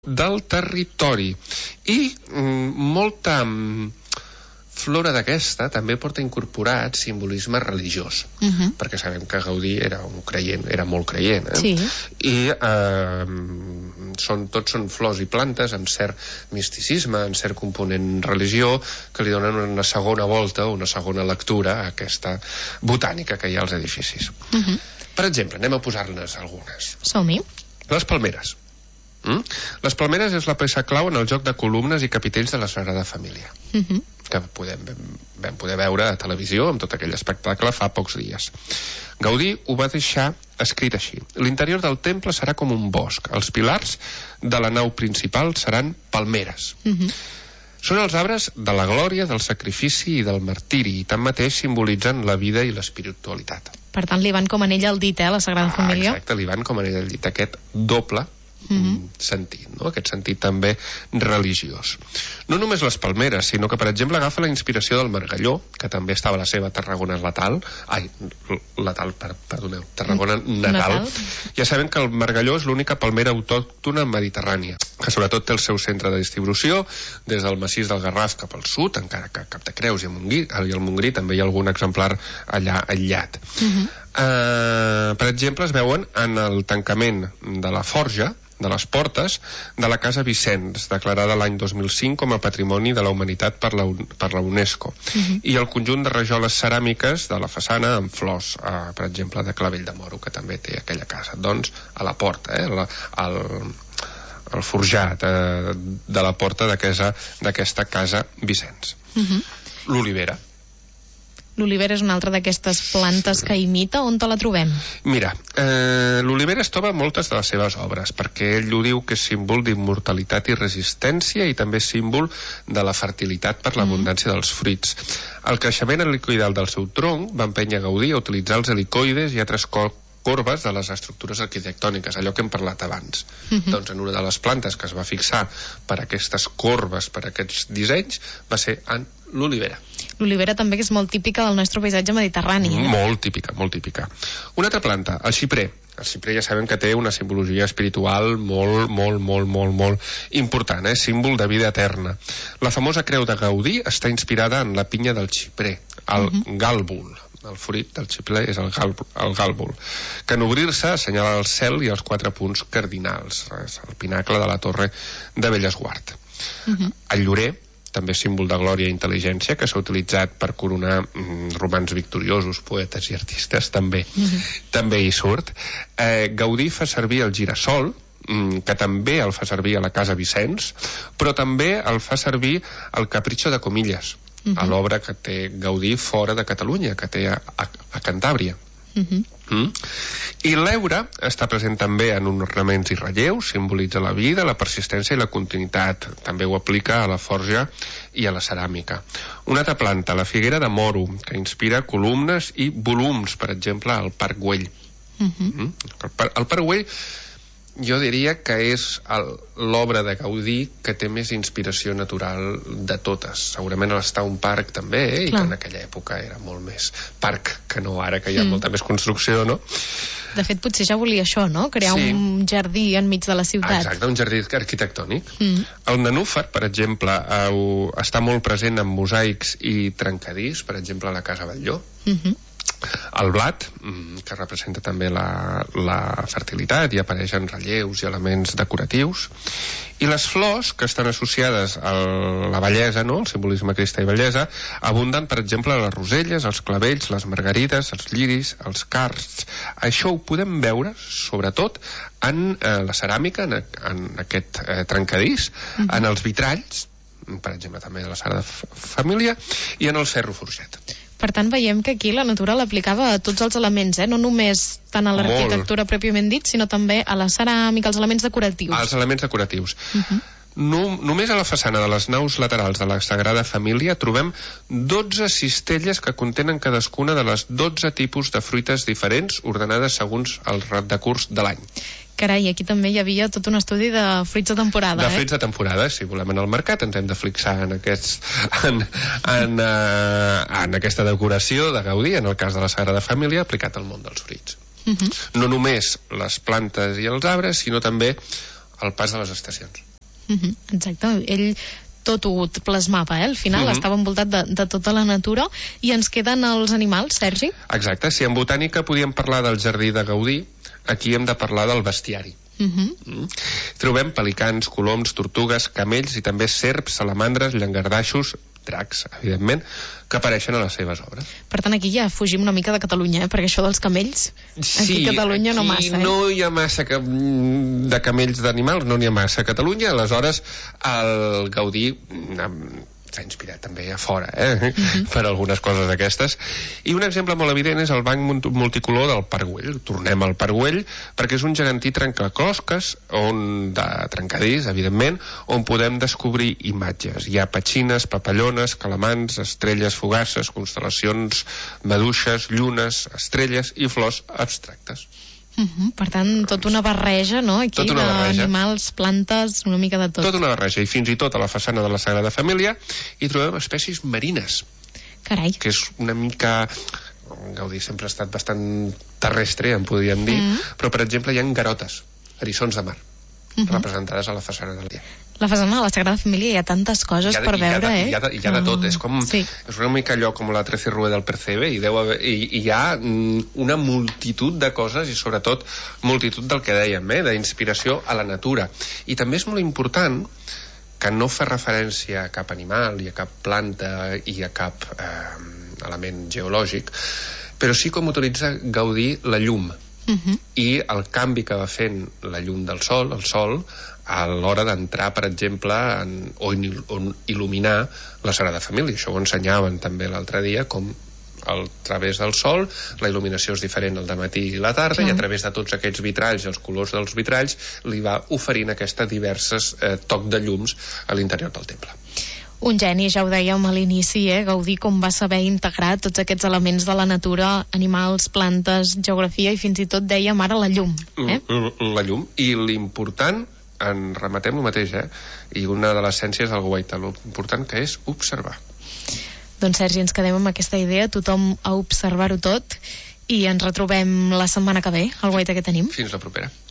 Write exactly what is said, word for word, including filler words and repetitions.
del territori i mm, molta mm, flora d'aquesta també porta incorporat simbolisme religiós, uh -huh. perquè sabem que Gaudí era un creient, era molt creient, eh? Sí. I eh, són, tots són flors i plantes amb cert misticisme, amb cert component religió, que li donen una segona volta o una segona lectura a aquesta botànica que hi ha als edificis. Uh -huh. Per exemple, anem a posar-ne algunes. Som-hi. Les palmeres. Mm? Les palmeres és la peça clau en el joc de columnes i capitells de la Sagrada Família, uh -huh. que podem, vam poder veure a televisió amb tot aquell espectacle fa pocs dies. Gaudí ho va deixar escrit així: l'interior del temple serà com un bosc, els pilars de la nau principal seran palmeres. Uh -huh. Són els arbres de la glòria, del sacrifici i del martiri, i tanmateix simbolitzen la vida i l'espiritualitat. Per tant, li van com anella al dit, eh, la Sagrada ah, Família. Exacte, li van com anella al dit, aquest doble Uh-huh. sentit, no? Aquest sentit també religiós. No només les palmeres, sinó que, per exemple, agafa la inspiració del margalló, que també estava a la seva Tarragona natal, ai, natal, per, perdoneu, Tarragona natal. natal. Ja sabem que el margalló és l'única palmera autòctona mediterrània, que sobretot té el seu centre de distribució des del massís del Garraf cap al sud, encara que a Capdecreus i a Montgrí, i al Montgrí també hi ha algun exemplar allà aïllat. Uh-huh. uh, per exemple, es veuen en el tancament de la forja de les portes de la Casa Vicenç, declarada l'any dos mil cinc com a Patrimoni de la Humanitat per la, per la UNESCO, uh-huh. i el conjunt de rajoles ceràmiques de la façana amb flors, eh, per exemple, de clavell de moro, que també té aquella casa. Doncs, a la porta, eh, la, el, el forjat eh, de la porta d'aquesta Casa Vicenç. Uh-huh. L'olivera. L'olivera és una altra d'aquestes plantes que imita. On te la trobem? Mira, eh, l'olivera es troba en moltes de les seves obres, perquè ell ho diu que és símbol d'immortalitat i resistència, i també símbol de la fertilitat per l'abundància mm. dels fruits. El creixement helicoidal del seu tronc va empènyer Gaudí a utilitzar els helicoides i altres cor corbes de les estructures arquitectòniques, allò que hem parlat abans. Uh-huh. Doncs en una de les plantes que es va fixar per aquestes corbes, per aquests dissenys, va ser en l'olivera. L'olivera també que és molt típica del nostre paisatge mediterrani. Eh? Molt típica, molt típica. Una altra planta, el xiprer. El xiprer ja sabem que té una simbologia espiritual molt, molt, molt, molt, molt important, eh? Símbol de vida eterna. La famosa creu de Gaudí està inspirada en la pinya del xiprer, el uh-huh. gàlbol. El fruit del xiprer és el, gal, el gàlbol, que en obrir-se assenyala el cel i els quatre punts cardinals, és el pinacle de la torre de Bellesguard. Uh-huh. El llorer, també símbol de glòria i intel·ligència, que s'ha utilitzat per coronar mm, romans victoriosos, poetes i artistes, també, uh-huh. també hi surt. Eh, Gaudí fa servir el girassol, que també el fa servir a la Casa Vicenç, però també el fa servir al Capricho de Comillas, uh-huh. a l'obra que té Gaudí fora de Catalunya, que té a, a, a Cantàbria. Uh-huh. Mm? I l'heura està present també en ornaments i relleus, simbolitza la vida, la persistència i la continuïtat. També ho aplica a la forja i a la ceràmica. Una altra planta, la figuera de moro, que inspira columnes i volums, per exemple, al Parc Güell. Uh-huh. Mm? El, el Parc Güell, jo diria que és l'obra de Gaudí que té més inspiració natural de totes. Segurament l'està un parc també, eh? I que en aquella època era molt més parc que no ara, que hi ha mm. molta més construcció, no? De fet, potser ja volia això, no? Crear sí. un jardí enmig de la ciutat. Exacte, un jardí arquitectònic. Mm. El nenúfar, per exemple, eh, està molt present en mosaics i trencadís, per exemple, a la Casa Batlló. Mm-hmm. El blat, que representa també la, la fertilitat i apareix en relleus i elements decoratius, i les flors, que estan associades a la bellesa, no? El simbolisme cristà i bellesa, abunden, per exemple, les roselles, els clavells, les margarides, els lliris, els cards. Això ho podem veure, sobretot, en eh, la ceràmica, en, en aquest eh, trencadís, mm-hmm. en els vitralls, per exemple, també de la Sagrada Família, i en el ferro forjat. Per tant, veiem que aquí la natura l'aplicava a tots els elements, eh? No només tant a l'arquitectura pròpiament dit, sinó també a la ceràmica, als elements decoratius. Als elements decoratius. Uh-huh. No, només a la façana de les naus laterals de la Sagrada Família trobem dotze cistelles que contenen cadascuna de les dotze tipus de fruites diferents, ordenades segons el rat de curs de l'any. Carai, aquí també hi havia tot un estudi de fruits de temporada, de eh? De fruits de temporada, si volem anar al mercat ens hem de fixar en, aquests, en, en, uh, en aquesta decoració de Gaudí, en el cas de la Sagrada Família, aplicat al món dels fruits. Uh-huh. No només les plantes i els arbres, sinó també el pas de les estacions. Uh-huh. Exacte, ell tot ho plasmava, eh? Al final uh-huh. estava envoltat de, de tota la natura. I ens queden els animals, Sergi? Exacte, si en botànica podíem parlar del jardí de Gaudí, aquí hem de parlar del bestiari. Uh-huh. Mm. Trobem pelicans, coloms, tortugues, camells i també serps, salamandres, llangardaixos, dracs, evidentment, que apareixen a les seves obres. Per tant, aquí ja fugim una mica de Catalunya, eh? Perquè això dels camells, sí, aquí a Catalunya no massa. Eh? No hi ha massa que, de camells d'animals, no n'hi ha massa a Catalunya, aleshores el Gaudí s'ha inspirat també a fora, eh? Uh-huh. per algunes coses d'aquestes. I un exemple molt evident és el banc multicolor del Parc Güell. Tornem al Parc Güell, perquè és un gegantí trencaclosques, on, de trencadís, evidentment, on podem descobrir imatges. Hi ha petxines, papallones, calamans, estrelles fugaces, constel·lacions, maduixes, llunes, estrelles i flors abstractes. Uh-huh. Per tant, tota una barreja, no? Aquí d'animals, plantes, una mica de tot. Tota una barreja, i fins i tot a la façana de la Sagrada Família hi trobem espècies marines. Carai. Que és una mica... Gaudí sempre ha estat bastant terrestre, en podríem dir, uh-huh. però, per exemple, hi ha garotes, eriçons de mar, uh-huh. representades a la façana de la La façana de la Sagrada Família hi ha tantes coses per veure, eh? Hi ha de, hi ha de tot, és com... Sí. És una mica allò com la trece rue del Percebe, i, deu haver, i, i hi ha una multitud de coses, i sobretot multitud del que dèiem, eh? D'inspiració a la natura. I també és molt important que no fa referència a cap animal, i a cap planta, i a cap eh, element geològic, però sí com utilitza Gaudí la llum. Uh-huh. I el canvi que va fent la llum del sol, el sol, a l'hora d'entrar, per exemple, en, o, in, o il·luminar la Sagrada Família. Això ho ensenyaven també l'altre dia, com a través del sol la il·luminació és diferent al dematí i la tarda, uh-huh. i a través de tots aquests vitralls i els colors dels vitralls li va oferint aquestes diverses eh, toc de llums a l'interior del temple. Un geni, ja ho dèiem a l'inici, eh? Gaudí com va saber integrar tots aquests elements de la natura, animals, plantes, geografia, i fins i tot dèiem ara la llum. Eh? La llum, i l'important, en rematem el mateix, eh? I una de les essències del guaita, l'important que és observar. Doncs Sergi, ens quedem amb aquesta idea, tothom a observar-ho tot, i ens retrobem la setmana que ve, al guaita que tenim. Fins la propera.